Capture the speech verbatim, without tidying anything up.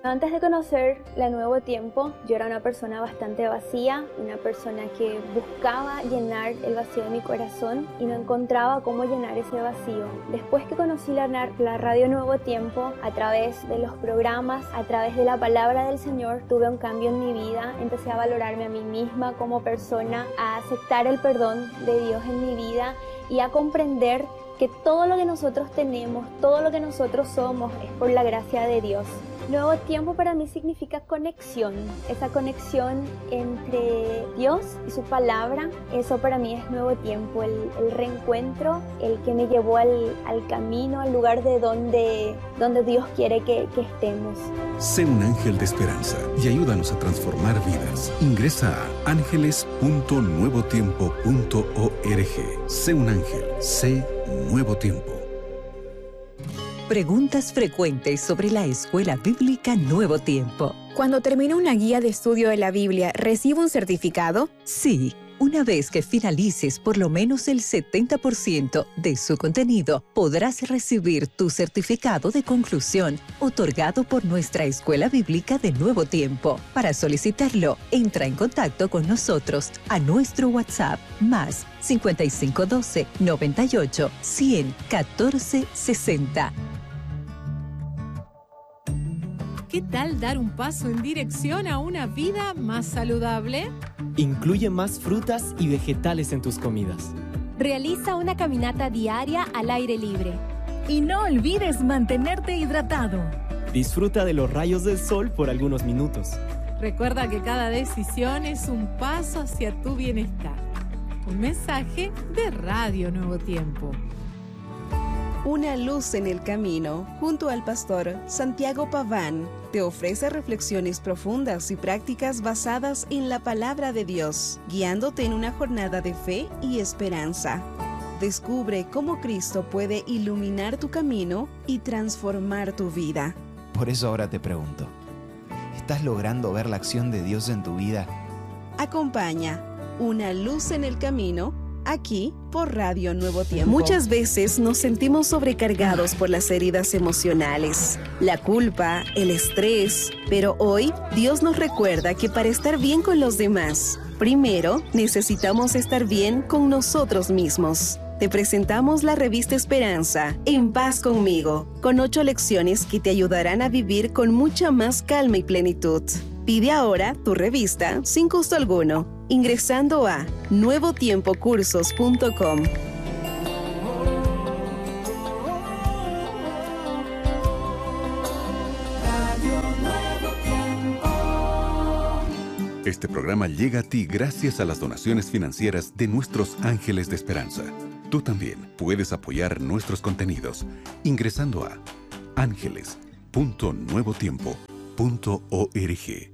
Antes de conocer la Nuevo Tiempo, yo era una persona bastante vacía, una persona que buscaba llenar el vacío de mi corazón y no encontraba cómo llenar ese vacío. Después que conocí la, la Radio Nuevo Tiempo, a través de los programas, a través de la palabra del Señor, tuve un cambio en mi vida. Empecé a valorarme a mí misma como persona, a aceptar el perdón de Dios en mi vida y a comprender que todo lo que nosotros tenemos, todo lo que nosotros somos es por la gracia de Dios. Nuevo Tiempo para mí significa conexión, esa conexión entre Dios y su palabra. Eso para mí es Nuevo Tiempo, el, el reencuentro, el que me llevó al, al camino, al lugar de donde, donde Dios quiere que, que estemos. Sé un ángel de esperanza y ayúdanos a transformar vidas. Ingresa a ángeles punto nuevo tiempo punto org. Sé un ángel, sé Nuevo Tiempo. Preguntas frecuentes sobre la Escuela Bíblica Nuevo Tiempo. Cuando termino una guía de estudio de la Biblia, ¿recibo un certificado? Sí, una vez que finalices por lo menos el setenta por ciento de su contenido, podrás recibir tu certificado de conclusión otorgado por nuestra Escuela Bíblica de Nuevo Tiempo. Para solicitarlo, entra en contacto con nosotros a nuestro WhatsApp más cincuenta y cinco doce, noventa y ocho, cien, catorce sesenta. ¿Qué tal dar un paso en dirección a una vida más saludable? Incluye más frutas y vegetales en tus comidas. Realiza una caminata diaria al aire libre. Y no olvides mantenerte hidratado. Disfruta de los rayos del sol por algunos minutos. Recuerda que cada decisión es un paso hacia tu bienestar. Un mensaje de Radio Nuevo Tiempo. Una luz en el camino, junto al pastor Santiago Paván, te ofrece reflexiones profundas y prácticas basadas en la palabra de Dios, guiándote en una jornada de fe y esperanza. Descubre cómo Cristo puede iluminar tu camino y transformar tu vida. Por eso ahora te pregunto, ¿estás logrando ver la acción de Dios en tu vida? Acompaña Una luz en el camino, aquí por Radio Nuevo Tiempo. Muchas veces nos sentimos sobrecargados por las heridas emocionales, la culpa, el estrés, pero hoy Dios nos recuerda que para estar bien con los demás, primero necesitamos estar bien con nosotros mismos. Te presentamos la revista Esperanza, En Paz Conmigo, con ocho lecciones que te ayudarán a vivir con mucha más calma y plenitud. Pide ahora tu revista sin costo alguno, ingresando a nuevo tiempo cursos punto com. Este programa llega a ti gracias a las donaciones financieras de nuestros ángeles de esperanza. Tú también puedes apoyar nuestros contenidos ingresando a ángeles punto nuevo tiempo punto org.